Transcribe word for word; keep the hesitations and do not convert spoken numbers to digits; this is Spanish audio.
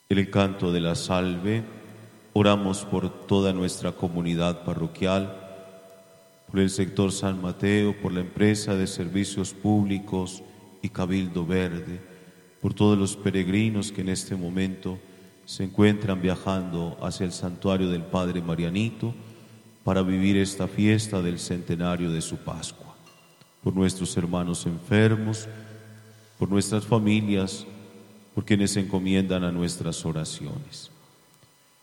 el canto de la salve, oramos por toda nuestra comunidad parroquial, por el sector San Mateo, por la empresa de servicios públicos y Cabildo Verde, por todos los peregrinos que en este momento se encuentran viajando hacia el santuario del Padre Marianito para vivir esta fiesta del centenario de su Pascua, por nuestros hermanos enfermos, por nuestras familias, por quienes se encomiendan a nuestras oraciones.